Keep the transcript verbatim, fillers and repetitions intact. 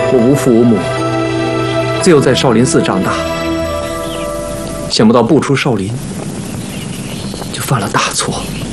我无父无母，自幼在少林寺长大，想不到不出少林就犯了大错。